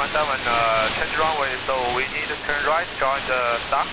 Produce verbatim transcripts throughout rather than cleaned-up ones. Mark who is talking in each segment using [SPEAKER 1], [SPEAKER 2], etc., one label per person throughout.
[SPEAKER 1] one seven, uh, change runway, so we need to turn right, join the star.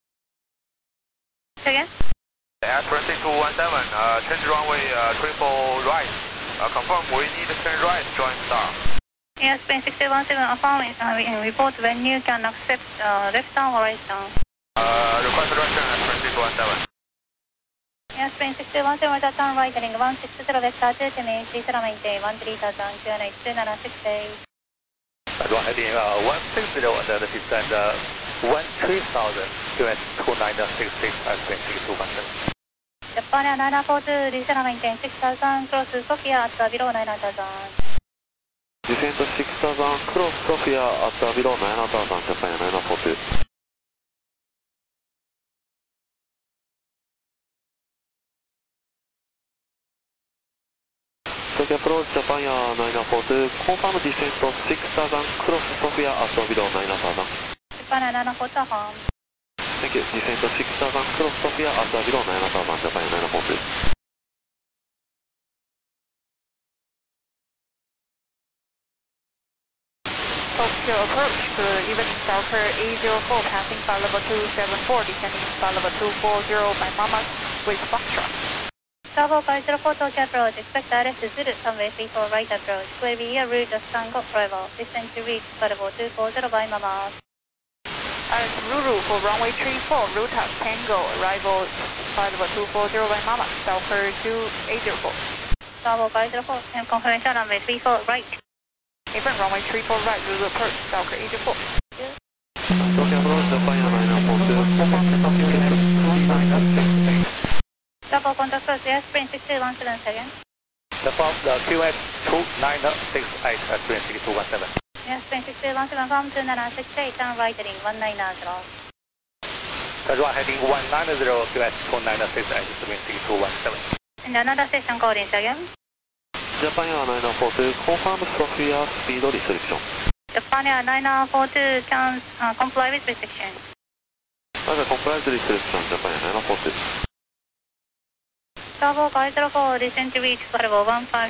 [SPEAKER 2] Say again?
[SPEAKER 1] Aspirin six two one seven, uh, change runway, uh, triple right. Uh, confirm, we need to turn right, join star.
[SPEAKER 2] Aspirin six two one seven, affirming, uh, we report when you can accept uh, left turn or right turn.
[SPEAKER 1] Uh, request direction, Aspirin six two one seven.
[SPEAKER 2] Aspirin six two one seven, turn right, heading one six zero, vector two to me, please maintain one three thousand, Q N H two nine six eight.
[SPEAKER 3] Right, heading uh, one six zero, and then descend uh, one three thousand, Q N H two nine six six, Aspirin six two one seven.
[SPEAKER 2] Japan Air nine four two, descend maintain six thousand, cross Sofia at below nine thousand.
[SPEAKER 4] Descend six thousand, cross Sofia at below nine thousand, Japan Air nine four two. Sofia approach Japan Air nine four two, confirm descent six thousand, cross Sofia at below nine thousand.
[SPEAKER 2] Japan Air nine four two, affirm.
[SPEAKER 4] Thank you, descent six thousand, cross Sofia at below nine thousand, Japan Air nine four two.
[SPEAKER 5] Tokyo approach to evening Stalker A zero four, passing flight level two seven four, descending flight level two four zero by Mama with Foxtrot.
[SPEAKER 2] Bravo five zero four, Tokyo approach, expect direct to Zulu, runway three four right approach, will be a route of Tango Bravo, descend to reach flight level two four zero by Mama.
[SPEAKER 5] Alex Ruru for runway three four, route of Tango, arrival flight level two four zero by Mama, Stalker two eight zero four.
[SPEAKER 2] Bravo five zero four, and confirmation runway three four right.
[SPEAKER 5] Even runway three four right, Lulu approach, Stalker eight zero four.
[SPEAKER 4] Tokyo approach Japan Air nine four two, confirm Q N H two nine six eight.
[SPEAKER 2] Double contact first, Aspirin six two one seven, second.
[SPEAKER 3] The first uh, Q N H two nine six eight, Aspirin six two one seven.
[SPEAKER 2] Aspirin six two one seven, from two nine six eight, turn right heading one nine zero.
[SPEAKER 3] That's right, heading one nine zero, Q N H two nine six eight, Aspirin six two one seven.
[SPEAKER 2] And another station coding, second.
[SPEAKER 4] Japan Air nine four two, confirm Sofia speed restriction.
[SPEAKER 2] Japan Air nine four two can uh, comply with restriction.
[SPEAKER 4] As a compliance restriction, Japan Air nine four two.
[SPEAKER 2] Bravo five zero four, descend to reach level one five